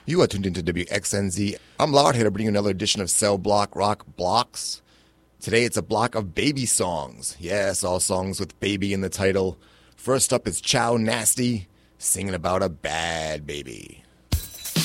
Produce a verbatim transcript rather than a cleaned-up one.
You are tuned into W X N Z. I'm Lard here to bring you another edition of Cell Block Rock Blocks. Today it's a block of baby songs. Yes, all songs with baby in the title. First up is Chow Nasty, singing about a bad baby.